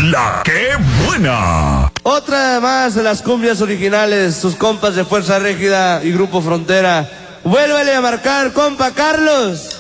La que buena. Otra más de las cumbias originales, sus compas de Fuerza Régida y Grupo Frontera. Vuélvele a marcar, compa Carlos.